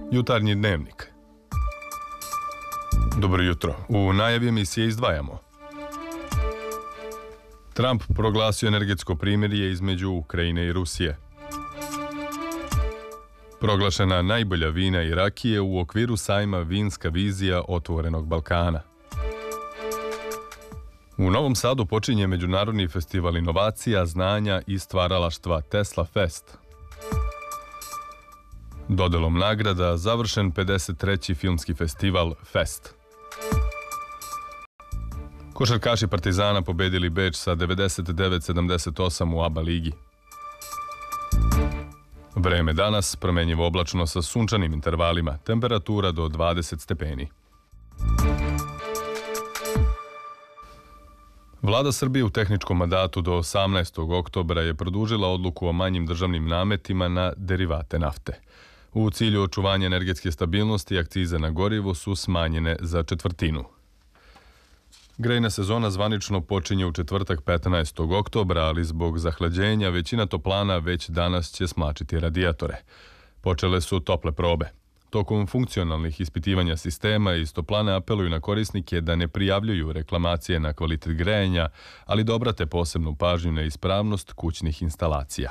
Jutarnji dnevnik. Dobro jutro. U najavi emisije izdvajamo. Trump proglasio energetsko primirje između Ukrajine i Rusije. Proglašena najbolja vina i rakije u okviru sajma Vinska vizija Otvorenog Balkana. U Novom Sadu počinje Međunarodni festival inovacija, znanja i stvaralaštva Tesla Fest. Dodelom nagrada završen 53. filmski festival Fest. Košarkaši Partizana pobedili Beč sa 99-78 u ABA ligi. Vreme danas promenjivo oblačno sa sunčanim intervalima, temperatura do 20 stepeni. Vlada Srbije u tehničkom mandatu do 18. oktobra je produžila odluku o manjim državnim nametima na derivate nafte. U cilju očuvanja energetske stabilnosti, akcize na gorivo su smanjene za četvrtinu. Grejna sezona zvanično počinje u četvrtak 15. oktobra, ali zbog zahlađenja većina toplana već danas će smlačiti radijatore. Počele su tople probe. Tokom funkcionalnih ispitivanja sistema iz toplane apeluju na korisnike da ne prijavljuju reklamacije na kvalitet grejanja, ali da obrate posebnu pažnju na ispravnost kućnih instalacija.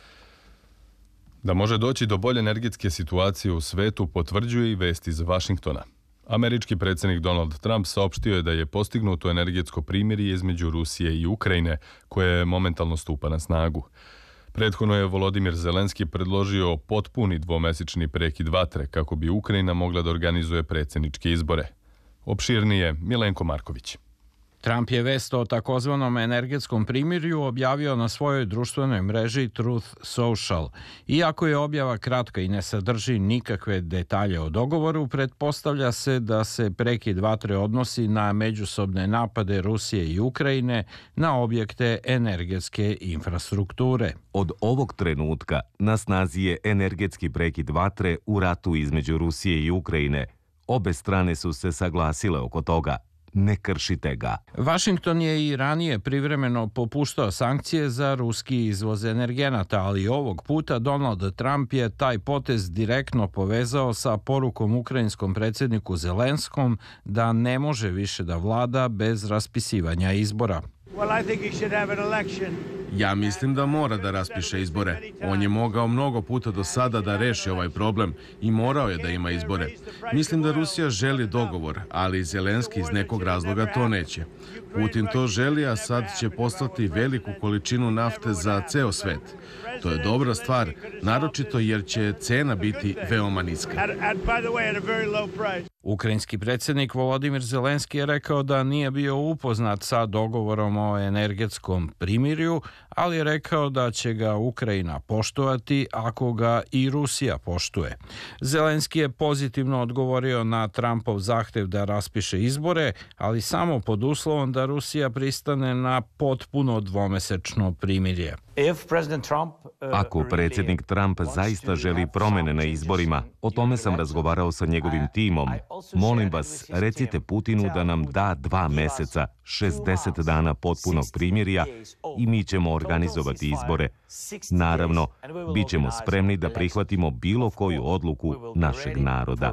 Da može doći do bolje energetske situacije u svetu potvrđuje i vest iz Vašingtona. Američki predsjednik Donald Trump saopštio je da je postignuto energetsko primirje između Rusije i Ukrajine, koje momentalno stupa na snagu. Prethodno je Volodimir Zelenski predložio potpuni dvomesečni prekid vatre kako bi Ukrajina mogla da organizuje predsjedničke izbore. Opširnije Milenko Marković. Trump je vest o takozvanom energetskom primirju objavio na svojoj društvenoj mreži Truth Social. Iako je objava kratka i ne sadrži nikakve detalje o dogovoru, pretpostavlja se da se prekid vatre odnosi na međusobne napade Rusije i Ukrajine na objekte energetske infrastrukture. Od ovog trenutka na snazi je energetski prekid vatre u ratu između Rusije i Ukrajine. Obe strane su se saglasile oko toga. Ne kršite ga. Vašington je i ranije privremeno popuštao sankcije za ruski izvoz energenata, ali ovog puta Donald Trump je taj potez direktno povezao sa porukom ukrajinskom predsjedniku Zelenskom da ne može više da vlada bez raspisivanja izbora. Ja mislim da mora da raspiše izbore. On je mogao mnogo puta do sada da reši ovaj problem i morao je da ima izbore. Mislim da Rusija želi dogovor, ali Zelenski iz nekog razloga to neće. Putin to želi, a sad će poslati veliku količinu nafte za ceo svet. To je dobra stvar, naročito jer će cena biti veoma niska. Ukrajinski predsjednik Volodimir Zelenski je rekao da nije bio upoznat sa dogovorom o energetskom primirju, ali je rekao da će ga Ukrajina poštovati ako ga i Rusija poštuje. Zelenski je pozitivno odgovorio na Trumpov zahtev da raspiše izbore, ali samo pod uslovom da Rusija pristane na potpuno dvomesečno primirje. Ako predsjednik Trump zaista želi promjene na izborima, o tome sam razgovarao sa njegovim timom. Molim vas, recite Putinu da nam da 2 meseca, 60 dana potpunog primirja i mi ćemo organizovati izbore. Naravno, bit ćemo spremni da prihvatimo bilo koju odluku našeg naroda.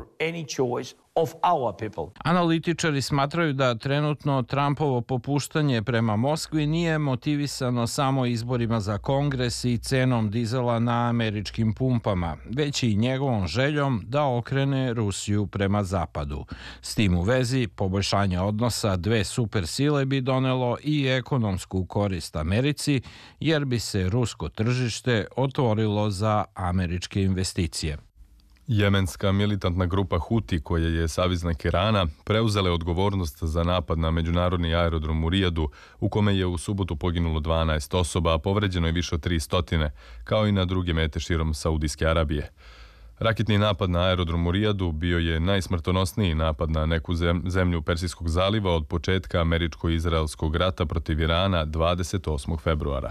Analitičari smatraju da trenutno Trumpovo popuštanje prema Moskvi nije motivisano samo izborima za Kongres i cenom dizela na američkim pumpama, već i njegovom željom da okrene Rusiju prema zapadu. S tim u vezi, poboljšanje odnosa dve supersile bi donelo i ekonomsku korist Americi, jer bi se rusko tržište otvorilo za američke investicije. Jemenska militantna grupa Huti, koja je saveznik Irana, preuzela je odgovornost za napad na međunarodni aerodrom u Rijadu, u kome je u subotu poginulo 12 osoba, a povređeno je više od 300, kao i na druge mete širom Saudijske Arabije. Raketni napad na aerodrom u Rijadu bio je najsmrtonosniji napad na neku zemlju Persijskog zaliva od početka američko-izraelskog rata protiv Irana 28. februara.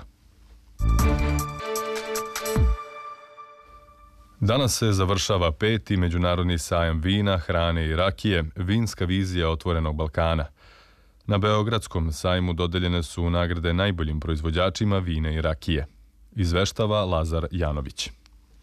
Danas se završava 5. međunarodni sajam vina, hrane i rakije, Vinska vizija Otvorenog Balkana. Na Beogradskom sajmu dodeljene su nagrade najboljim proizvođačima vina i rakije. Izveštava Lazar Janović.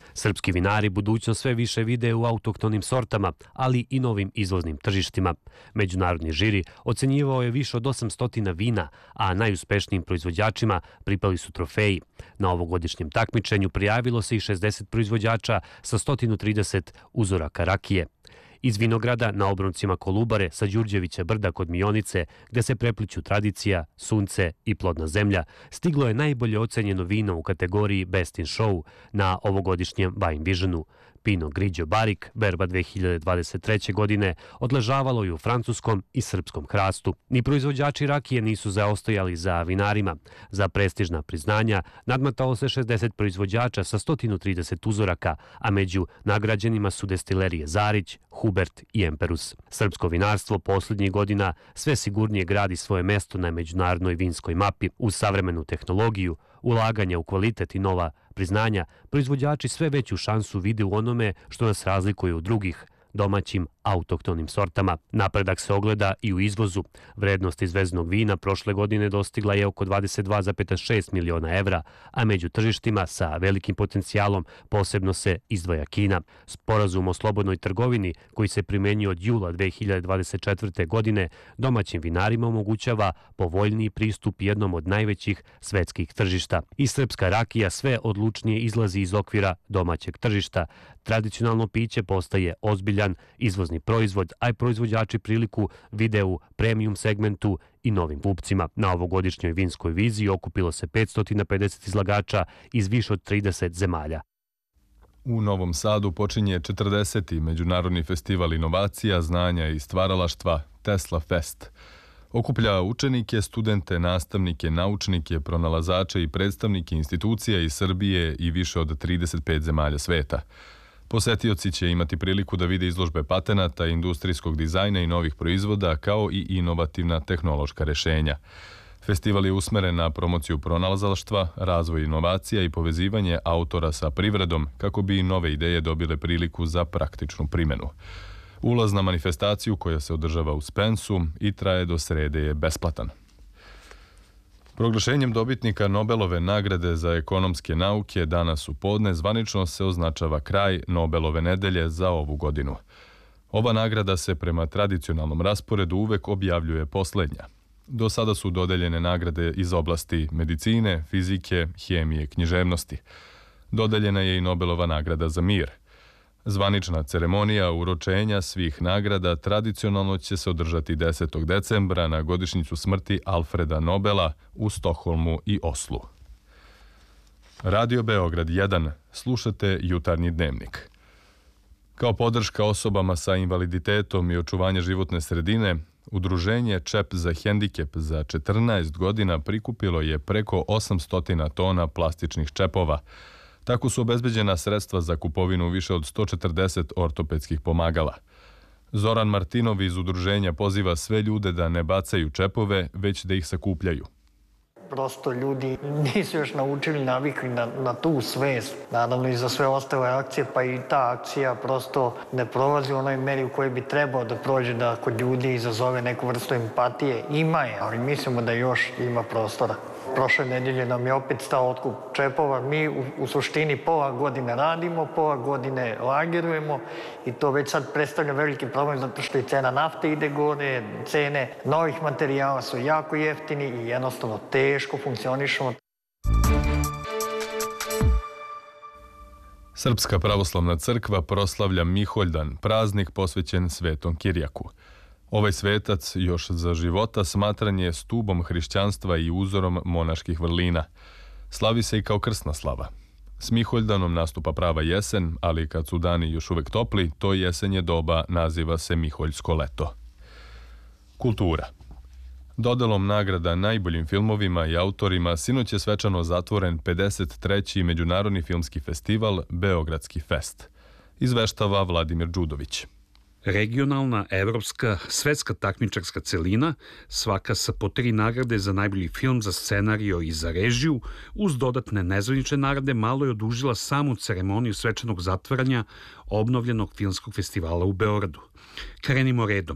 Srpski vinari budućnost sve više vide u autohtonim sortama, ali i novim izvoznim tržištima. Međunarodni žiri ocenjivao je više od 800 vina, a najuspešnijim proizvođačima pripali su trofeji. Na ovogodišnjem takmičenju prijavilo se i 60 proizvođača sa 130 uzoraka rakije. Iz vinograda na obroncima Kolubare sa Đurđevića brda kod Mionice, gde se prepliću tradicija, sunce i plodna zemlja, stiglo je najbolje ocenjeno vino u kategoriji Best in Show na ovogodišnjem Wine Visionu. Pinot Grigio Barik, berba 2023. godine, odležavalo je u francuskom i srpskom hrastu. Ni proizvođači rakije nisu zaostajali za vinarima. Za prestižna priznanja nadmatalo se 60 proizvođača sa 130 uzoraka, a među nagrađenima su destilerije Zarić, Hubert i Emperus. Srpsko vinarstvo posljednjih godina sve sigurnije gradi svoje mesto na međunarodnoj vinskoj mapi. Uz savremenu tehnologiju, ulaganja u kvalitet i nova priznanja, proizvođači sve veću šansu vide u onome što nas razlikuje od drugih, domaćim autohtonim sortama. Napredak se ogleda i u izvozu. Vrednost izvezenog vina prošle godine dostigla je oko 22,6 miliona evra, a među tržištima sa velikim potencijalom posebno se izdvaja Kina. Sporazum o slobodnoj trgovini koji se primenjuje od jula 2024. godine domaćim vinarima omogućava povoljniji pristup jednom od najvećih svetskih tržišta. I srpska rakija sve odlučnije izlazi iz okvira domaćeg tržišta. Tradicionalno piće postaje ozbiljan izvozni proizvod, a i proizvođači priliku vide u premium segmentu i novim kupcima. Na ovogodišnjoj vinskoj viziji okupilo se 550 izlagača iz više od 30 zemalja. U Novom Sadu počinje 40. Međunarodni festival inovacija, znanja i stvaralaštva Tesla Fest. Okuplja učenike, studente, nastavnike, naučnike, pronalazače i predstavnike institucija iz Srbije i više od 35 zemalja sveta. Posetioci će imati priliku da vide izložbe patenata, industrijskog dizajna i novih proizvoda, kao i inovativna tehnološka rešenja. Festival je usmeren na promociju pronalazaštva, razvoj inovacija i povezivanje autora sa privredom, kako bi nove ideje dobile priliku za praktičnu primjenu. Ulaz na manifestaciju koja se održava u Spensu i traje do srede je besplatan. Proglašenjem dobitnika Nobelove nagrade za ekonomske nauke danas u podne zvanično se označava kraj Nobelove nedelje za ovu godinu. Ova nagrada se prema tradicionalnom rasporedu uvek objavljuje poslednja. Do sada su dodeljene nagrade iz oblasti medicine, fizike, hemije, književnosti. Dodeljena je i Nobelova nagrada za mir. Zvanična ceremonija uročenja svih nagrada tradicionalno će se održati 10. decembra na godišnjicu smrti Alfreda Nobela u Stokholmu i Oslu. Radio Beograd 1. Slušate Jutarnji dnevnik. Kao podrška osobama sa invaliditetom i očuvanje životne sredine, Udruženje Čep za hendikep za 14 godina prikupilo je preko 800 tona plastičnih čepova. Tako su obezbeđena sredstva za kupovinu više od 140 ortopedskih pomagala. Zoran Martinov iz udruženja poziva sve ljude da ne bacaju čepove, već da ih sakupljaju. Prosto ljudi nisu još naučili, navikli na tu svest. Naravno i za sve ostale akcije, pa i ta akcija prosto ne prolazi u onoj meri u kojoj bi trebao da prođe, da kod ljudi izazove neku vrstu empatije. Ima je, ali mislimo da još ima prostora. Prošle nedelje nam je opet stao otkup čepova. Mi u suštini pola godine radimo, pola godine lagerujemo i to već sad predstavlja veliki problem zato što i cena nafte ide gore, cene novih materijala su jako jeftini i jednostavno teško funkcionišemo. Srpska pravoslavna crkva proslavlja Miholjdan, praznik posvećen Svetom Kirjaku. Ovaj svetac još za života smatran je stubom hrišćanstva i uzorom monaških vrlina. Slavi se i kao krsna slava. S Miholjdanom nastupa prava jesen, ali kad su dani još uvek topli, to jesenje doba naziva se Miholjsko leto. Kultura. Dodelom nagrada najboljim filmovima i autorima sinoć je svečano zatvoren 53. Međunarodni filmski festival Beogradski fest. Izveštava Vladimir Đudović. Regionalna, evropska, svetska takmičarska celina, svaka sa po 3 nagrade za najbolji film, za scenario i za režiju, uz dodatne nezvanične nagrade, malo je odužila samu ceremoniju svečanog zatvaranja obnovljenog filmskog festivala u Beogradu. Krenimo redom.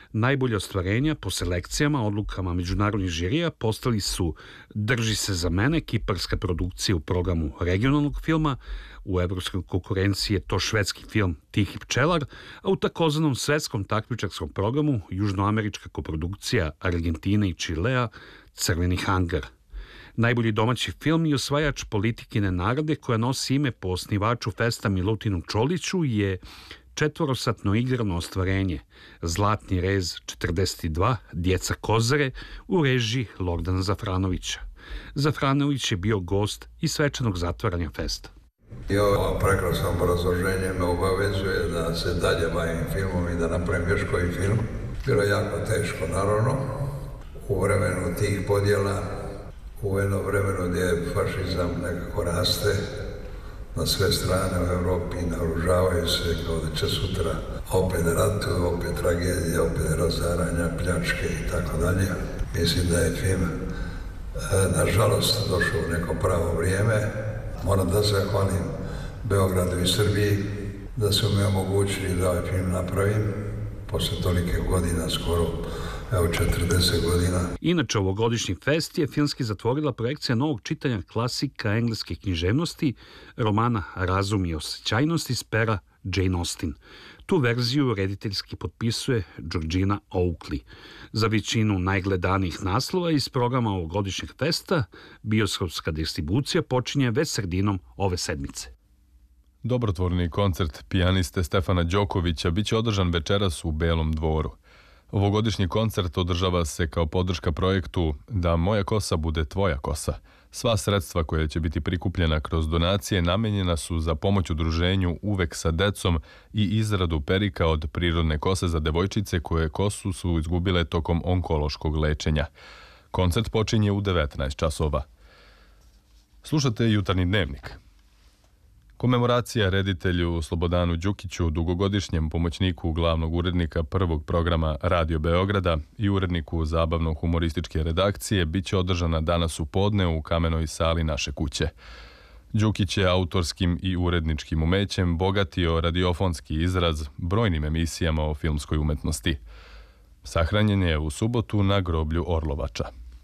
Najbolje ostvarenja po selekcijama, odlukama međunarodnih žirija postali su Drži se za mene, kiparska produkcija u programu regionalnog filma, u evropskoj konkurenciji je to švedski film Tihi pčelar, a u takozvanom svetskom takmičarskom programu južnoamerička koprodukcija Argentine i Čilea Crveni hangar. Najbolji domaći film i osvajač Politikine nagrade koja nosi ime po osnivaču festa Milutinu Čoliću je četvorosatno igrano ostvarenje Zlatni rez 42, Djeca Kozare u režiji Lordana Zafranovića. Zafranović je bio gost i svečanog zatvaranja festa. I ovo prekrasno obrazloženje me obavezuje da se dalje bavim filmom i da napravim još koji film. Bilo je jako teško, naravno, u vremenu tih podjela, u jednom vremenu gdje fašizam nekako raste na sve strane u Evropi, naoružavaju se kao da će sutra opet ratu, opet tragedije, opet razaranja, pljačke i tako dalje. Mislim da je film, nažalost, došao u neko pravo vrijeme. Moram da zahvalim Beogradu i Srbiji da su mi omogućili da ovaj film napravim posle tolike godina, skoro 40 godina. Inače, ovogodišnji fest je filmski zatvorila projekcija novog čitanja klasika engleske književnosti, romana Razum i osjećajnost iz pera Jane Austen. Tu verziju rediteljski potpisuje Georgina Oakley. Za većinu najgledanijih naslova iz programa ovogodišnjeg festa bioskopska distribucija počinje već sredinom ove sedmice. Dobrotvorni koncert pijaniste Stefana Đokovića biće održan večeras u Belom dvoru. Ovogodišnji koncert održava se kao podrška projektu Da moja kosa bude tvoja kosa. Sva sredstva koja će biti prikupljena kroz donacije namenjena su za pomoć udruženju Uvek sa decom i izradu perika od prirodne kose za devojčice koje kosu su izgubile tokom onkološkog lečenja. Koncert počinje u 19 časova. Slušate Jutarnji dnevnik. Komemoracija reditelju Slobodanu Đukiću, dugogodišnjem pomoćniku glavnog urednika prvog programa Radio Beograda i uredniku zabavno-humorističke redakcije, biće održana danas u podne u kamenoj sali naše kuće. Đukić je autorskim i uredničkim umećem bogatio radiofonski izraz brojnim emisijama o filmskoj umetnosti. Sahranjen je u subotu na groblju Orlovača.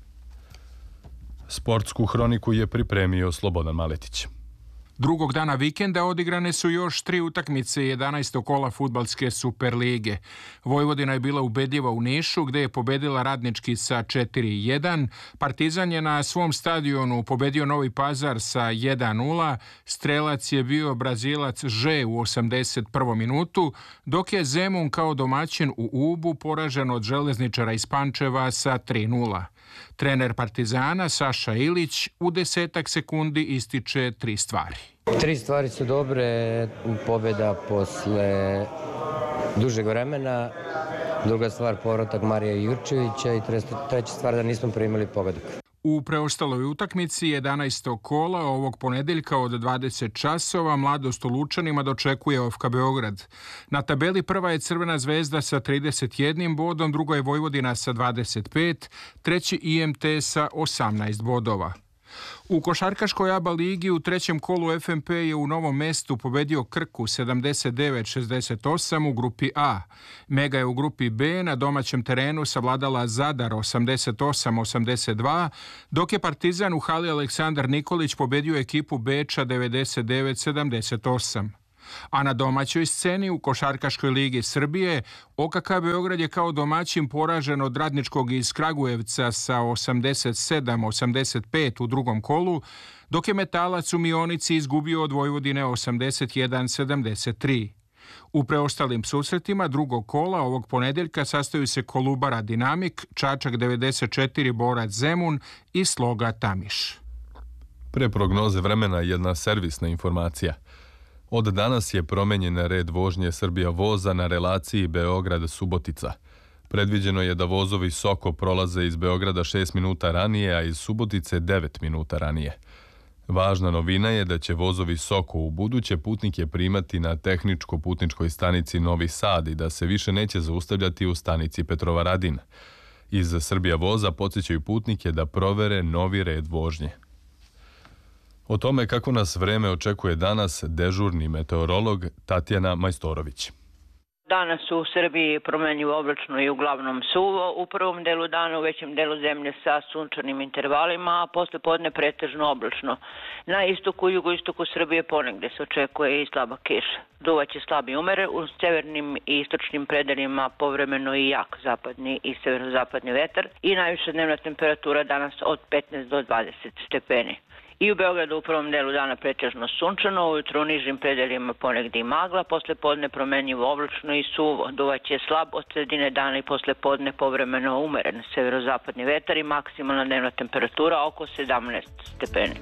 Sportsku hroniku je pripremio Slobodan Maletić. Drugog dana vikenda odigrane su još 3 utakmice 11. kola fudbalske Superlige. Vojvodina je bila ubedljiva u Nišu, gde je pobedila Radnički sa 4-1. Partizan je na svom stadionu pobedio Novi Pazar sa 1-0. Strelac je bio Brazilac Že u 81. minutu, dok je Zemun kao domaćin u Ubu poražen od Železničara iz Pančeva sa 3-0. Trener Partizana Saša Ilić u 10 sekundi ističe 3 stvari. 3 stvari su dobre, pobjeda posle dužeg vremena, druga stvar povratak Marija Jurčevića i treća stvar da nismo primili pogodak. U preostaloj utakmici 11. kola ovog ponedeljka od 20 časova Mladost u Lučanima dočekuje OFK Beograd. Na tabeli prva je Crvena zvezda sa 31 bodom, druga je Vojvodina sa 25, treći IMT sa 18 bodova. U košarkaškoj ABA ligi u trećem kolu FNP je u Novom Mestu pobedio Krku 79-68 u grupi A. Mega je u grupi B na domaćem terenu savladala Zadar 88-82, dok je Partizan u hali Aleksandar Nikolić pobedio ekipu Beča 99-78. A na domaćoj sceni u Košarkaškoj ligi Srbije OKK Beograd je kao domaćin poražen od Radničkog iz Kragujevca sa 87-85 u drugom kolu, dok je Metalac u Mionici izgubio od Vojvodine 81-73. U preostalim susretima drugog kola ovog ponedeljka sastaju se Kolubara Dinamik, Čačak 94, Borac Zemun i Sloga Tamiš. Pre prognoze vremena jedna servisna informacija. Od danas je promenjen red vožnje Srbija voza na relaciji Beograd-Subotica. Predviđeno je da vozovi Soko prolaze iz Beograda 6 minuta ranije, a iz Subotice 9 minuta ranije. Važna novina je da će vozovi Soko u buduće putnike primati na tehničko-putničkoj stanici Novi Sad i da se više neće zaustavljati u stanici Petrovaradin. Iz Srbija voza podsjećaju putnike da provere novi red vožnje. O tome kako nas vreme očekuje danas dežurni meteorolog Tatjana Majstorović. Danas u Srbiji promenljivo oblačno i uglavnom suvo. U prvom delu dana u većem delu zemlje sa sunčanim intervalima, a posle podne pretežno oblačno. Na istoku i jugoistoku Srbije ponegde se očekuje i slaba kiša. Duvaće slab i umeren, u severnim i istočnim predelima povremeno i jak zapadni i severozapadni vetar i najviša dnevna temperatura danas od 15 do 20 stepeni. I u Beogradu u prvom delu dana pretežno sunčano, ujutro u nižim predelima ponegde i magla, posle podne promenljivo oblačno i suvo. Duvaće slab od sredine dana i posle podne povremeno umeren severozapadni vetar i maksimalna dnevna temperatura oko 17 stepeni.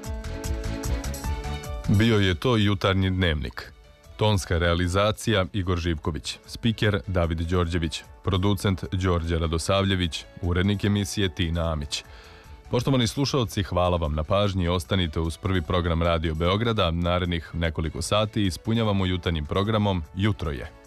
Bio je to jutarnji dnevnik. Tonska realizacija Igor Živković, spiker David Đorđević, producent Đorđe Radosavljević, urednik emisije Tina Amić. Poštovani slušalci, hvala vam na pažnji i ostanite uz prvi program Radio Beograda. Narednih nekoliko sati ispunjavamo jutarnjim programom Jutro je.